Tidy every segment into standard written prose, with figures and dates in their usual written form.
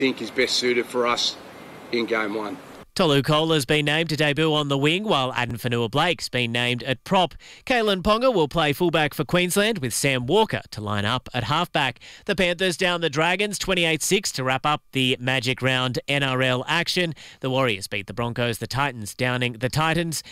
think is best suited for us in game one. Tolu Kola's been named to debut on the wing, while Addin Fanua-Blake's been named at prop. Kalen Ponga will play fullback for Queensland, with Sam Walker to line up at halfback. The Panthers down the Dragons 28-6 to wrap up the Magic Round NRL action. The Warriors beat the Broncos, the Knights downing the Titans.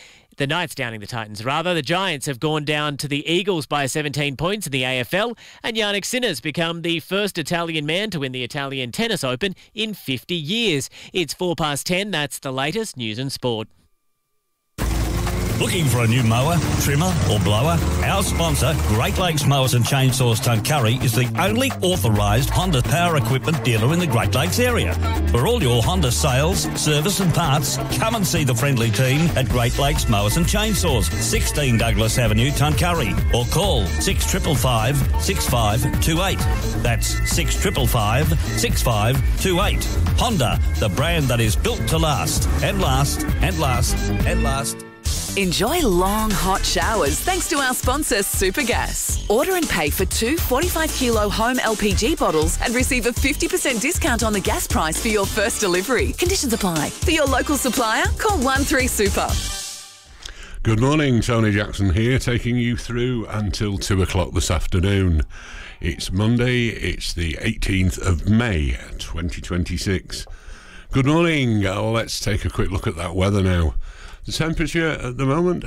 The Giants have gone down to the Eagles by 17 points in the AFL, and Yannick Sinner's become the first Italian man to win the Italian Tennis Open in 50 years. It's 10:04. That's the latest news and sport. Looking for a new mower, trimmer or blower? Our sponsor, Great Lakes Mowers and Chainsaws Tuncurry, is the only authorised Honda power equipment dealer in the Great Lakes area. For all your Honda sales, service and parts, come and see the friendly team at Great Lakes Mowers and Chainsaws, 16 Douglas Avenue, Tuncurry, or call 6555 6528. That's 6555 6528. Honda, the brand that is built to last and last and last and last. Enjoy long, hot showers thanks to our sponsor, Supergas. Order and pay for 2 45-kilo home LPG bottles and receive a 50% discount on the gas price for your first delivery. Conditions apply. For your local supplier, call 13-SUPER. Good morning, Tony Jackson here, taking you through until 2 o'clock this afternoon. It's Monday, it's the 18th of May, 2026. Good morning. Let's take a quick look at that weather now. The temperature at the moment,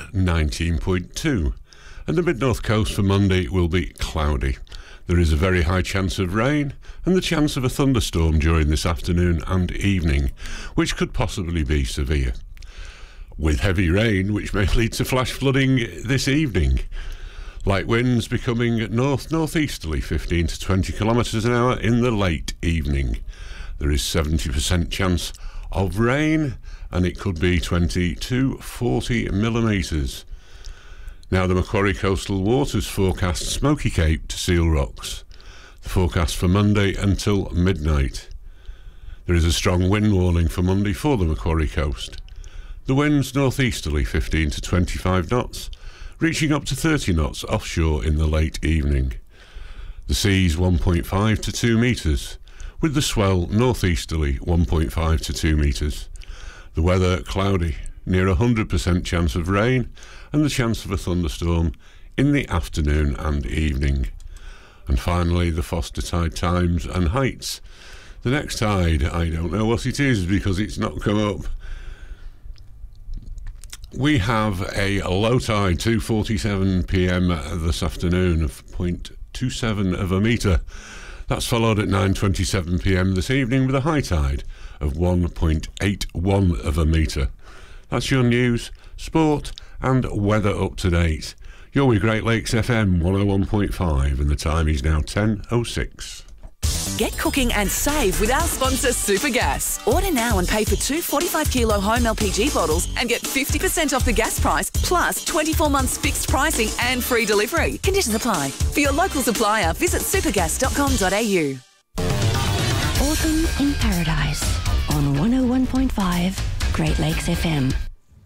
19.2. And the mid-north coast for Monday will be cloudy. There is a very high chance of rain and the chance of a thunderstorm during this afternoon and evening, which could possibly be severe, with heavy rain which may lead to flash flooding this evening. Light winds becoming north-northeasterly, 15 to 20 kilometres an hour in the late evening. There is 70% chance of rain, and it could be 20 to 40 millimetres. Now the Macquarie Coastal Waters forecast Smoky Cape to Seal Rocks. The forecast for Monday until midnight. There is a strong wind warning for Monday for the Macquarie Coast. The winds northeasterly, 15 to 25 knots, reaching up to 30 knots offshore in the late evening. The seas 1.5 to 2 metres, with the swell northeasterly 1.5 to 2 metres. The weather cloudy, near 100% chance of rain and the chance of a thunderstorm in the afternoon and evening. And finally, the Foster tide times and heights. The next tide, I don't know what it is because it's not come up. We have a low tide, 2:47 p.m. this afternoon, of 0.27 of a metre. That's followed at 9:27 p.m. this evening with a high tide of 1.81 of a metre. That's your news, sport and weather up to date. You're with Great Lakes FM 101.5 and the time is now 10:06. Get cooking and save with our sponsor, Supergas. Order now and pay for 2 45-kilo home LPG bottles and get 50% off the gas price, plus 24 months fixed pricing and free delivery. Conditions apply. For your local supplier, visit supergas.com.au. Autumn in Paradise on 101.5 Great Lakes FM.